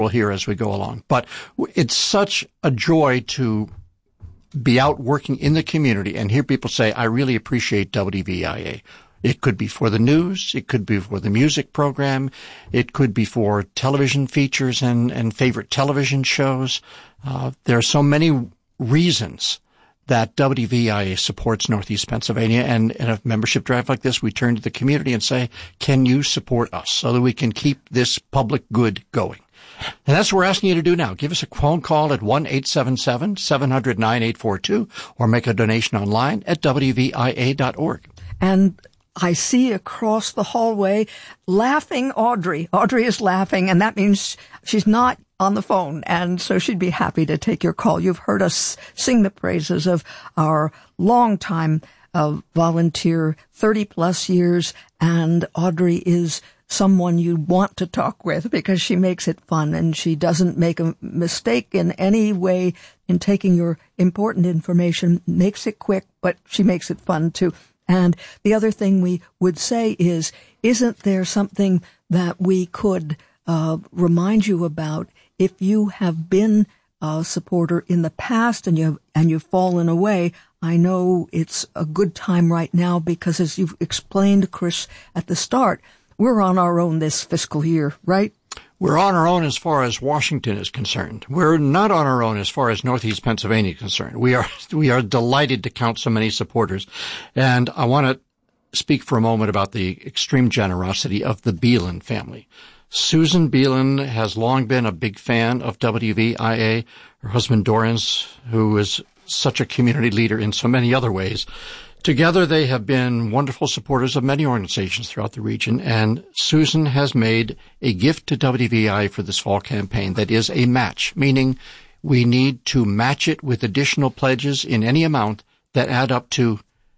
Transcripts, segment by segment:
we'll hear as we go along. But it's such a joy to be out working in the community and hear people say, I really appreciate WVIA. It could be for the news. It could be for the music program. It could be for television features and favorite television shows. There are so many reasons that WVIA supports Northeast Pennsylvania. And in a membership drive like this, we turn to the community and say, can you support us so that we can keep this public good going? And that's what we're asking you to do now. Give us a phone call at 1-877-700-9842 or make a donation online at WVIA.org. And I see across the hallway laughing Audrey. Audrey is laughing, and that means she's not on the phone, and so she'd be happy to take your call. You've heard us sing the praises of our longtime volunteer, 30-plus years, and Audrey is someone you want to talk with because she makes it fun, and she doesn't make a mistake in any way in taking your important information, makes it quick, but she makes it fun too. And the other thing we would say is, isn't there something that we could remind you about if you have been a supporter in the past and you've fallen away? I know it's a good time right now because, as you've explained, Chris, at the start, we're on our own this fiscal year, right? We're on our own as far as Washington is concerned. We're not on our own as far as Northeast Pennsylvania is concerned. We are delighted to count so many supporters. And I want to speak for a moment about the extreme generosity of the Beelan family. Susan Beelan has long been a big fan of WVIA. Her husband, Dorrance, who is such a community leader in so many other ways. Together, they have been wonderful supporters of many organizations throughout the region, and Susan has made a gift to WVI for this fall campaign that is a match, meaning we need to match it with additional pledges in any amount that add up to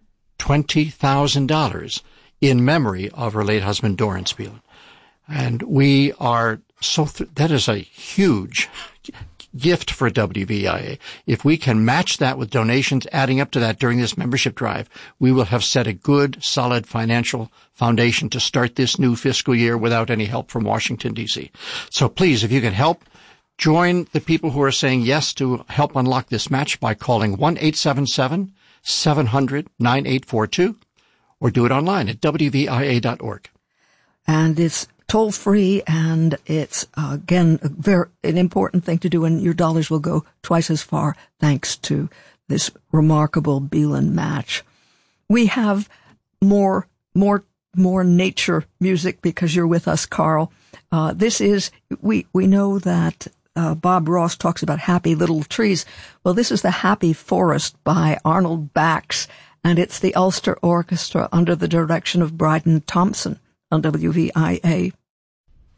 $20,000 in memory of her late husband, Dorrance Beelan. And we are that is a huge gift for WVIA. If we can match that with donations adding up to that during this membership drive, we will have set a good, solid financial foundation to start this new fiscal year without any help from Washington, D.C. So please, if you can help, join the people who are saying yes to help unlock this match by calling 1-877-700-9842 or do it online at WVIA.org. And it's toll-free, and it's, again, an important thing to do, and your dollars will go twice as far thanks to this remarkable Beelan match. We have more nature music because you're with us, Carl. We know that Bob Ross talks about happy little trees. Well, this is the Happy Forest by Arnold Bax, and it's the Ulster Orchestra under the direction of Bryden Thompson on WVIA.